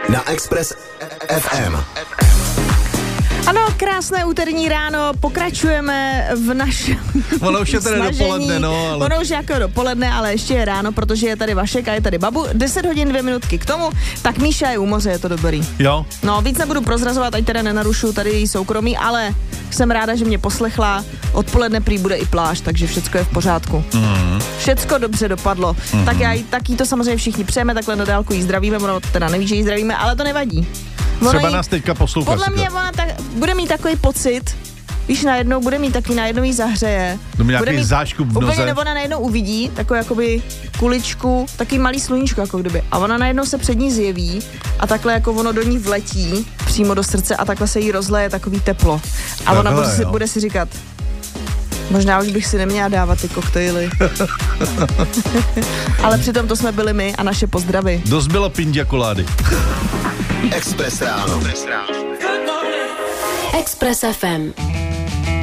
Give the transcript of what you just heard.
na Express FM. Ano, krásné úterní ráno, pokračujeme v našem Ono už je tady dopoledne, no. Ale... Ono už je jako dopoledne, ale ještě je ráno, protože je tady Vašek a je tady Babu. 10 hodin 2 minutky k tomu, tak Míša je u moře, je to dobrý. Jo. No, víc nebudu prozrazovat, ať teda nenarušu tady její soukromí, ale jsem ráda, že mě poslechla. Odpoledne prý bude i pláž, takže všecko je v pořádku. Všecko dobře dopadlo. Tak jí to samozřejmě všichni přejeme, takhle na dálku jí zdravíme, ono teda neví, že jí zdravíme, ale to nevadí. Třeba nás teďka poslouchá. Podle mě ona bude mít takový pocit, víš, najednou bude mít taky, najednou jí zahřeje. Bude mít záškup v noze. Úplně, nebo ona najednou uvidí takovou jakoby kuličku, takový malý sluníčko, jako kdyby. A ona najednou se před ní zjeví a takhle jako ono do ní vletí přímo do srdce a takhle se jí rozleje takový teplo. A ona bude si říkat, možná už bych si neměla dávat ty koktejly. Ale přitom to jsme byli my a naše pozdravy. Dost bylo pindžakolády. Express ráno. Express FM.